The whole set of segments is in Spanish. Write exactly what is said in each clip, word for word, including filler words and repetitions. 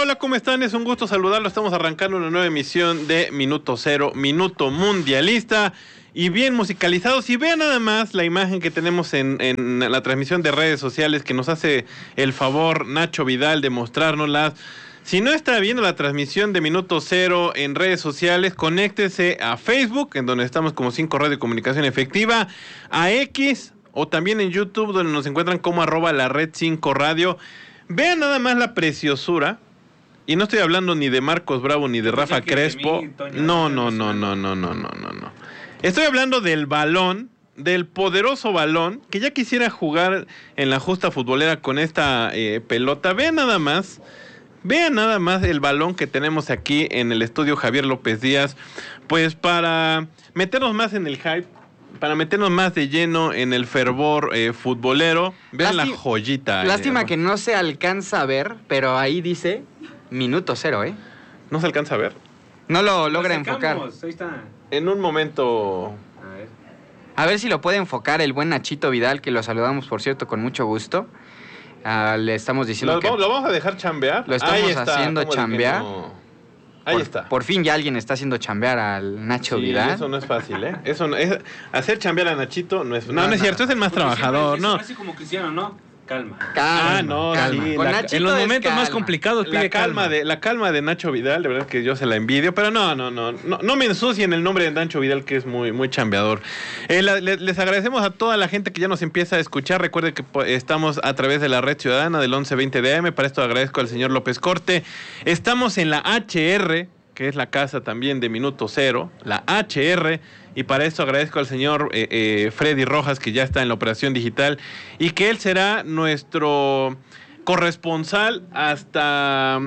hola, ¿cómo están? Es un gusto saludarlos. Estamos arrancando una nueva emisión de Minuto Cero, Minuto Mundialista. Y bien musicalizados. Y vean nada más la imagen que tenemos en, en la transmisión de redes sociales que nos hace el favor Nacho Vidal de mostrárnoslas. Si no está viendo la transmisión de Minuto Cero en redes sociales, conéctese a Facebook, en donde estamos como cinco Radio Comunicación Efectiva, a X o también en YouTube, donde nos encuentran como arroba la red cinco radio. Vean nada más la preciosura. Y no estoy hablando ni de Marcos Bravo ni de Rafa Crespo. No, no, no, no, no, no, no, no, no. Estoy hablando del balón, del poderoso balón, que ya quisiera jugar en la justa futbolera con esta eh, pelota. Vean nada más, vean nada más el balón que tenemos aquí en el estudio Javier López Díaz, pues para meternos más en el hype, para meternos más de lleno en el fervor eh, futbolero. Vean Lástima, la joyita. Lástima eh, que no se alcanza a ver, pero ahí dice Minuto Cero, ¿eh? ¿No se alcanza a ver? No lo logra enfocar. Ahí está. En un momento... A ver. A ver si lo puede enfocar el buen Nachito Vidal, que lo saludamos, por cierto, con mucho gusto. Uh, le estamos diciendo lo, que... ¿Lo vamos a dejar chambear? Lo estamos Ahí está, haciendo chambear. No? Ahí por, está. Por fin ya alguien está haciendo chambear al Nacho sí, Vidal. Eso no es fácil, ¿eh? Eso no, es, hacer chambear a Nachito no es... No, no, no es cierto, es el más trabajador, ¿no? Así como Cristiano, ¿no? Calma. Calma, ah, no, calma. sí. La, en los momentos calma. más complicados pide la calma, calma. De, la calma de Nacho Vidal, de verdad que yo se la envidio, pero no, no, no, no, no me ensucien el nombre de Nacho Vidal, que es muy, muy chambeador. Eh, la, le, les agradecemos a toda la gente que ya nos empieza a escuchar. Recuerden que pues, estamos a través de la Red Ciudadana del once veinte de A M, para esto agradezco al señor López Corte. Estamos en la H R, que es la casa también de Minuto Cero, la H R, y para eso agradezco al señor eh, eh, Freddy Rojas, que ya está en la operación digital, y que él será nuestro corresponsal hasta,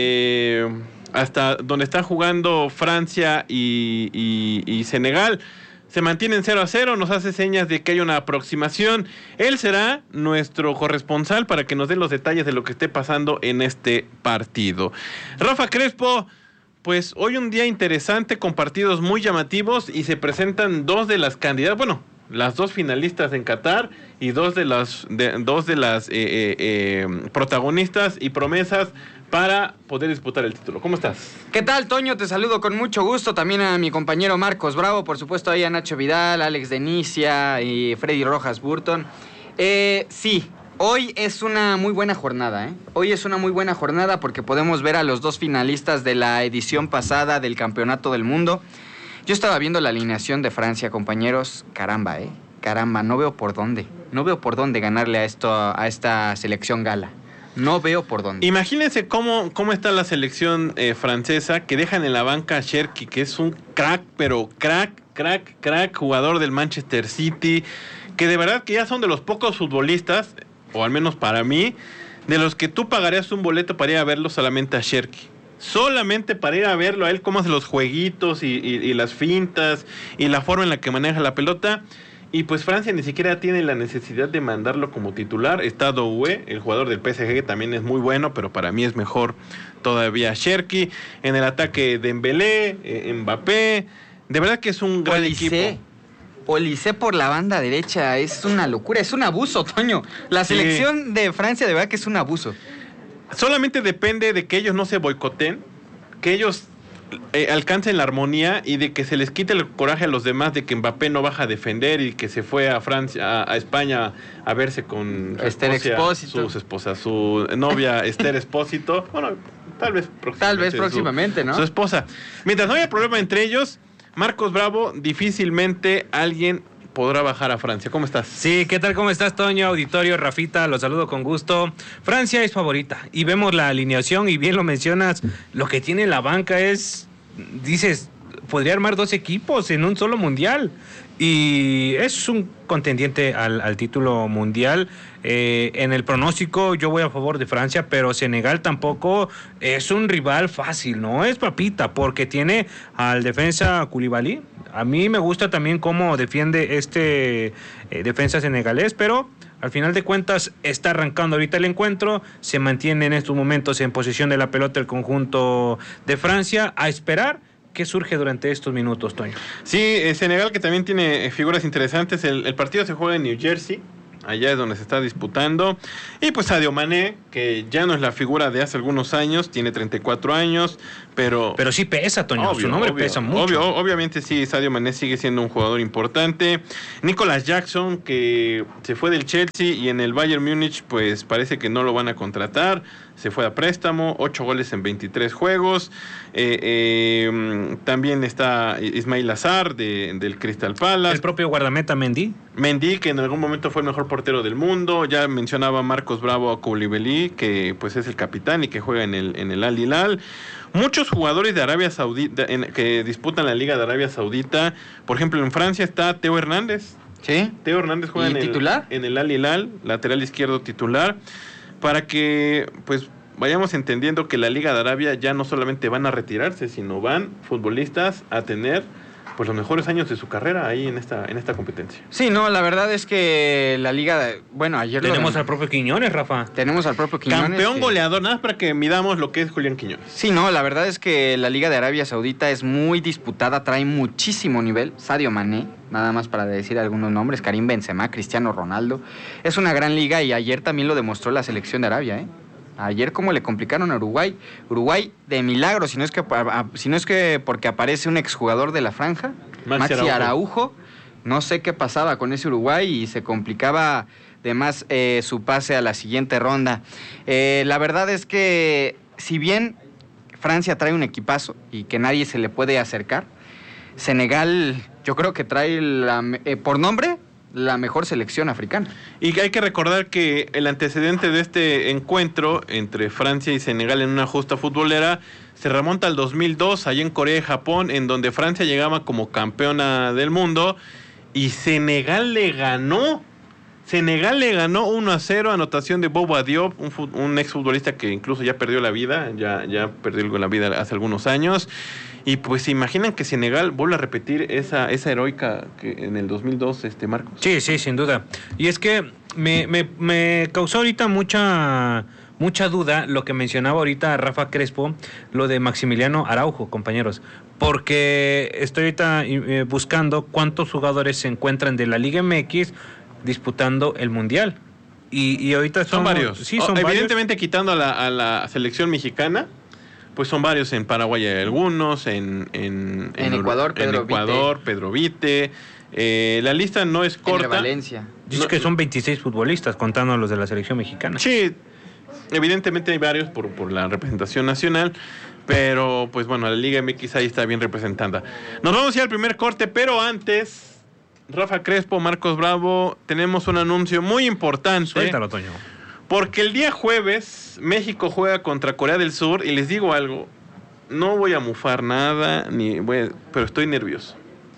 eh, hasta donde está jugando Francia y, y, y Senegal. Se mantienen cero a cero, nos hace señas de que hay una aproximación. Él será nuestro corresponsal para que nos dé los detalles de lo que esté pasando en este partido. Rafa Crespo, pues hoy un día interesante con partidos muy llamativos y se presentan dos de las candidatas, bueno, las dos finalistas en Qatar y dos de las de, dos de las eh, eh, eh, protagonistas y promesas para poder disputar el título. ¿Cómo estás? ¿Qué tal, Toño? Te saludo con mucho gusto. También a mi compañero Marcos Bravo, por supuesto ahí a Nacho Vidal, Alex Denicia y Freddy Rojas Burton. Eh, sí. Hoy es una muy buena jornada, ¿eh? Hoy es una muy buena jornada porque podemos ver a los dos finalistas de la edición pasada del Campeonato del Mundo. Yo estaba viendo la alineación de Francia, compañeros. Caramba, ¿eh? Caramba, no veo por dónde. No veo por dónde ganarle a, esto, a esta selección gala. No veo por dónde. Imagínense cómo, cómo está la selección eh, francesa, que dejan en la banca a Cherki, que es un crack, pero crack, crack, crack, jugador del Manchester City, que de verdad que ya son de los pocos futbolistas, o al menos para mí, de los que tú pagarías un boleto para ir a verlo solamente a Cherki. Solamente para ir a verlo a él, cómo hace los jueguitos y, y, y las fintas y la forma en la que maneja la pelota. Y pues Francia ni siquiera tiene la necesidad de mandarlo como titular. Está Doué, el jugador del P S G, que también es muy bueno, pero para mí es mejor todavía Cherki. En el ataque Dembélé, eh, Mbappé. De verdad que es un gran Olise. equipo. Olise por la banda derecha, es una locura, es un abuso, Toño. La selección sí. de Francia de verdad que es un abuso. Solamente depende de que ellos no se boicoten, que ellos eh, alcancen la armonía y de que se les quite el coraje a los demás de que Mbappé no baja a defender y que se fue a Francia, a, a España a verse con Esther Expósito, sus esposas, su novia Esther Expósito. Bueno, tal vez próximamente. Tal vez próximamente, su, ¿no? Su esposa. Mientras no haya problema entre ellos, Marcos Bravo, difícilmente alguien podrá bajar a Francia. ¿Cómo estás? Sí, ¿qué tal? ¿Cómo estás, Toño? Auditorio, Rafita, los saludo con gusto. Francia es favorita y vemos la alineación y bien lo mencionas, lo que tiene la banca es, dices, podría armar dos equipos en un solo mundial y es un contendiente al, al título mundial. Eh, en el pronóstico yo voy a favor de Francia, pero Senegal tampoco es un rival fácil, no es papita, porque tiene al defensa Koulibaly. A mí me gusta también cómo defiende este eh, defensa senegalés, pero al final de cuentas está arrancando ahorita el encuentro, se mantiene en estos momentos en posesión de la pelota el conjunto de Francia, a esperar qué surge durante estos minutos, Toño. Sí, eh, Senegal, que también tiene figuras interesantes. El, el partido se juega en New Jersey. allá es donde se está disputando. Y pues Sadio Mané, que ya no es la figura de hace algunos años, tiene treinta y cuatro años, pero... Pero sí pesa, Toño, obvio, su nombre obvio, pesa mucho. Obvio, obviamente sí, Sadio Mané sigue siendo un jugador importante. Nicolas Jackson, que se fue del Chelsea y en el Bayern Múnich, pues parece que no lo van a contratar. Se fue a préstamo, ocho goles en veintitrés juegos. Eh, eh, también está Ismail Azar de, del Crystal Palace. El propio guardameta Mendy. Mendy, que en algún momento fue el mejor portero del mundo. Ya mencionaba Marcos Bravo a Koulibaly, que pues es el capitán y que juega en el, en el Al Hilal. Muchos jugadores de Arabia Saudita en, que disputan la Liga de Arabia Saudita. Por ejemplo, en Francia está Teo Hernández. ¿Sí? Teo Hernández juega en titular? el, en el Al Hilal, lateral izquierdo titular, para que pues vayamos entendiendo que la Liga de Arabia ya no solamente van a retirarse, sino van futbolistas a tener pues los mejores años de su carrera ahí en esta en esta competencia. Sí, no, la verdad es que la liga, de, bueno, ayer Tenemos lo, al propio Quiñones, Rafa. Tenemos al propio Quiñones. Campeón que, goleador, nada más para que midamos lo que es Julián Quiñones. Sí, no, la verdad es que la liga de Arabia Saudita es muy disputada, trae muchísimo nivel. Sadio Mané, nada más para decir algunos nombres, Karim Benzema, Cristiano Ronaldo. Es una gran liga y ayer también lo demostró la selección de Arabia, ¿eh? Ayer cómo le complicaron a Uruguay. Uruguay de milagro, si no es que, si no es que porque aparece un exjugador de la franja, Maxi, Maxi Araujo. Araujo. No sé qué pasaba con ese Uruguay y se complicaba de más eh, su pase a la siguiente ronda. Eh, la verdad es que si bien Francia trae un equipazo y que nadie se le puede acercar, Senegal yo creo que trae la, eh, por nombre la mejor selección africana. Y hay que recordar que el antecedente de este encuentro entre Francia y Senegal en una justa futbolera se remonta al dos mil dos, allá en Corea y Japón, en donde Francia llegaba como campeona del mundo y Senegal le ganó. Senegal le ganó uno a cero, anotación de Boba Diop, un, un exfutbolista que incluso ya perdió la vida, ya, ya perdió la vida hace algunos años. Y pues se imaginan que Senegal vuelve a repetir esa, esa heroica que en el dos mil dos, este Marcos. Sí, sí, sin duda. Y es que me, me, me causó ahorita mucha, mucha duda lo que mencionaba ahorita Rafa Crespo, lo de Maximiliano Araujo, compañeros. Porque estoy ahorita eh, buscando cuántos jugadores se encuentran de la Liga M X disputando el Mundial. Y, y ahorita son, son varios. Sí, son o, evidentemente varios. Quitando a la, a la selección mexicana, pues son varios. En Paraguay hay algunos, en, en, en, en Ecuador, Pedro en Ecuador, Vite. Pedro Vite. Eh, la lista no es corta. En Valencia. Dice no, que son veintiséis futbolistas, contando a los de la selección mexicana. Sí, evidentemente hay varios por, por la representación nacional, pero pues bueno, la Liga M X ahí está bien representada. Nos vamos a ir al primer corte, pero antes, Rafa Crespo, Marcos Bravo, tenemos un anuncio muy importante. Suéltalo, Toño. Porque el día jueves México juega contra Corea del Sur y les digo algo, no voy a mufar nada, ni voy a, pero estoy nervioso.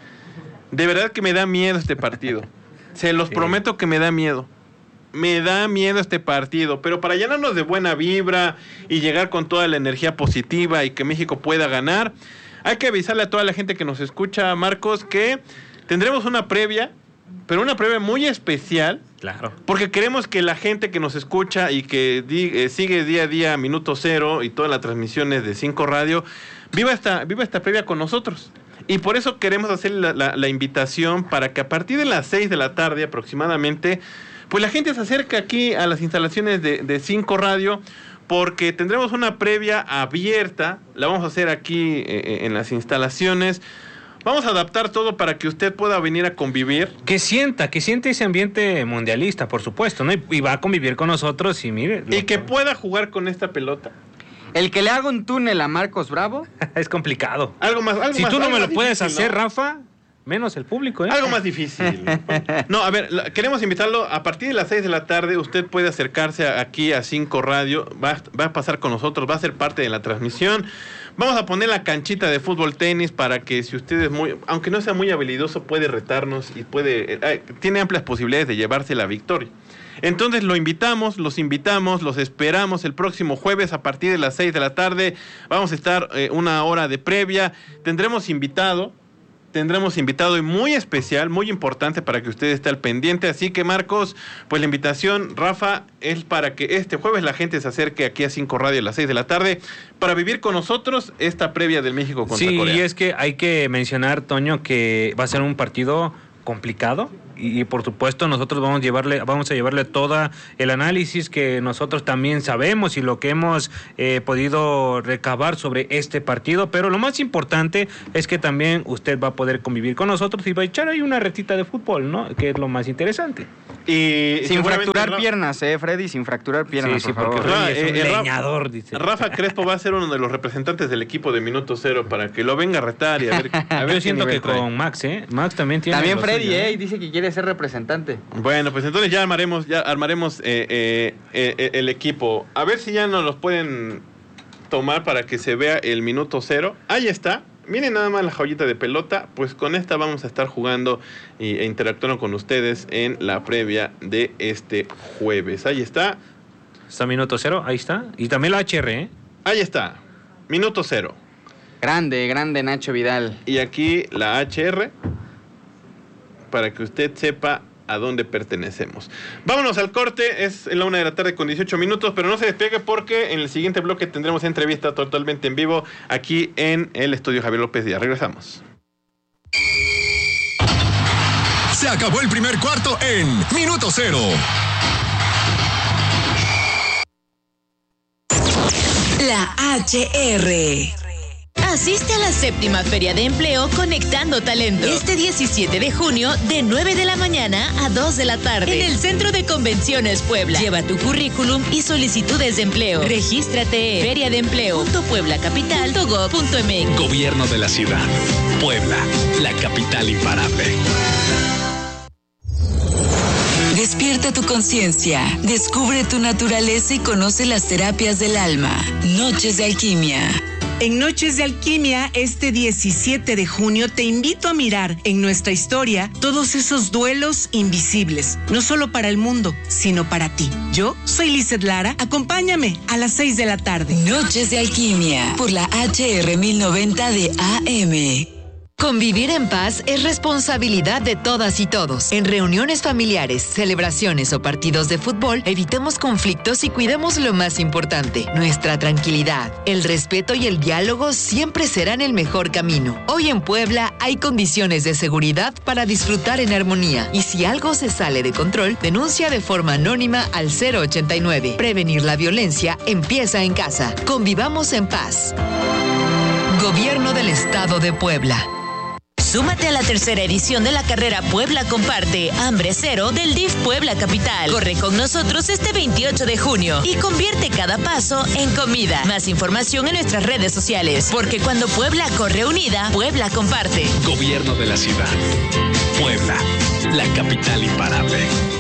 De verdad que me da miedo este partido. Se los sí. prometo que me da miedo. Me da miedo este partido, pero para llenarnos de buena vibra y llegar con toda la energía positiva y que México pueda ganar, hay que avisarle a toda la gente que nos escucha, Marcos, que tendremos una previa, pero una previa muy especial. Claro. Porque queremos que la gente que nos escucha y que di, eh, sigue día a día Minuto Cero y todas las transmisiones de Cinco Radio, viva esta, viva esta previa con nosotros. Y por eso queremos hacer la, la, la invitación para que a partir de las seis de la tarde aproximadamente, pues la gente se acerque aquí a las instalaciones de, de Cinco Radio, porque tendremos una previa abierta, la vamos a hacer aquí eh, en las instalaciones. Vamos a adaptar todo para que usted pueda venir a convivir. Que sienta, que siente ese ambiente mundialista, por supuesto, ¿no? Y, y va a convivir con nosotros y mire. Y que pueda jugar con esta pelota. El que le haga un túnel a Marcos Bravo. Es complicado. Algo más, algo si más, tú no me lo difícil, puedes hacer, ¿no? Rafa, menos el público, ¿eh? Algo más difícil. No, a ver, queremos invitarlo. A partir de las seis de la tarde, usted puede acercarse aquí a Cinco Radio. Va, va a pasar con nosotros, va a ser parte de la transmisión. Vamos a poner la canchita de fútbol tenis para que si usted es muy, aunque no sea muy habilidoso, puede retarnos y puede, eh, tiene amplias posibilidades de llevarse la victoria. Entonces lo invitamos, los invitamos, los esperamos el próximo jueves a partir de las seis de la tarde. Vamos a estar eh, una hora de previa. Tendremos invitado, tendremos invitado muy especial, muy importante para que usted esté al pendiente. Así que Marcos, pues la invitación, Rafa, es para que este jueves la gente se acerque aquí a Cinco Radio a las seis de la tarde para vivir con nosotros esta previa del México contra sí, Corea. Sí, y es que hay que mencionar, Toño, que va a ser un partido complicado y, y por supuesto nosotros vamos a llevarle vamos a llevarle todo el análisis que nosotros también sabemos y lo que hemos eh, podido recabar sobre este partido, pero lo más importante es que también usted va a poder convivir con nosotros y va a echar ahí una retita de fútbol, ¿no? Que es lo más interesante. Y sin fracturar Ra- piernas, eh, Freddy, sin fracturar piernas, sí, sí, por porque favor. Freddy es un eh, leñador, dice. Rafa Crespo va a ser uno de los representantes del equipo de Minuto Cero para que lo venga a retar y a ver, a ver Yo siento que trae. con Max, ¿eh? Max también tiene. También lo Freddy, suyo, eh, y dice que quiere ser representante. Bueno, pues entonces ya armaremos, ya armaremos eh, eh, eh, el equipo. A ver si ya nos los pueden tomar para que se vea el Minuto Cero. Ahí está. Miren nada más la joyita de pelota, pues con esta vamos a estar jugando e interactuando con ustedes en la previa de este jueves. Ahí está. Está Minuto Cero, ahí está. Y también la H R, ¿eh? Ahí está. Minuto Cero. Grande, grande Nacho Vidal. Y aquí la H R para que usted sepa a dónde pertenecemos. Vámonos al corte, es en la una de la tarde con dieciocho minutos, pero no se despegue porque en el siguiente bloque tendremos entrevista totalmente en vivo aquí en el estudio Javier López Díaz. Regresamos. Se acabó el primer cuarto en Minuto Cero. La H R. Asiste a la séptima Feria de Empleo Conectando Talento. Este diecisiete de junio, de nueve de la mañana a dos de la tarde. En el Centro de Convenciones Puebla. Lleva tu currículum y solicitudes de empleo. Regístrate en feria de empleo punto puebla capital punto gob punto m x. Gobierno de la ciudad. Puebla, la capital imparable. Despierta tu conciencia, descubre tu naturaleza y conoce las terapias del alma. Noches de Alquimia. En Noches de Alquimia, este diecisiete de junio, te invito a mirar en nuestra historia todos esos duelos invisibles, no solo para el mundo, sino para ti. Yo soy Lizeth Lara, acompáñame a las seis de la tarde. Noches de Alquimia, por la H R mil noventa de A M. Convivir en paz es responsabilidad de todas y todos. En reuniones familiares, celebraciones o partidos de fútbol, evitemos conflictos y cuidemos lo más importante, nuestra tranquilidad. El respeto y el diálogo siempre serán el mejor camino. Hoy en Puebla hay condiciones de seguridad para disfrutar en armonía. Y si algo se sale de control, denuncia de forma anónima al cero ochenta y nueve. Prevenir la violencia empieza en casa. Convivamos en paz. Gobierno del Estado de Puebla. Súmate a la tercera edición de la carrera Puebla Comparte, Hambre Cero del D I F Puebla Capital. Corre con nosotros este veintiocho de junio y convierte cada paso en comida. Más información en nuestras redes sociales, porque cuando Puebla corre unida, Puebla comparte. Gobierno de la ciudad. Puebla, la capital imparable.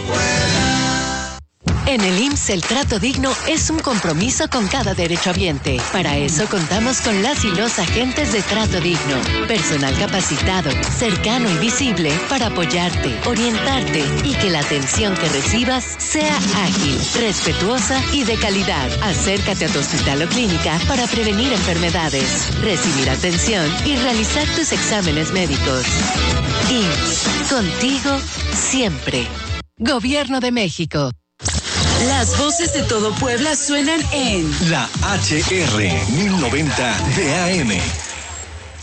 En el I M S S el trato digno es un compromiso con cada derechohabiente. Para eso contamos con las y los agentes de trato digno. Personal capacitado, cercano y visible para apoyarte, orientarte y que la atención que recibas sea ágil, respetuosa y de calidad. Acércate a tu hospital o clínica para prevenir enfermedades, recibir atención y realizar tus exámenes médicos. I M S S, contigo siempre. Gobierno de México. Las voces de todo Puebla suenan en La H R mil noventa de A M.